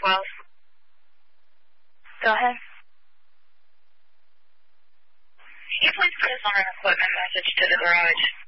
12. Go ahead. Can you please put us on an equipment message to the garage?